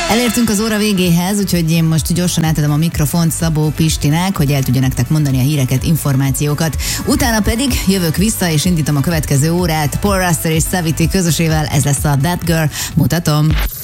Elértünk az óra végéhez, úgyhogy én most gyorsan átadom a mikrofont Szabó Pistinek, hogy el tudja nektek mondani a híreket, információkat. Utána pedig jövök vissza, és indítom a következő órát Paul Russell és Savity közösével, ez lesz a That Girl, mutatom.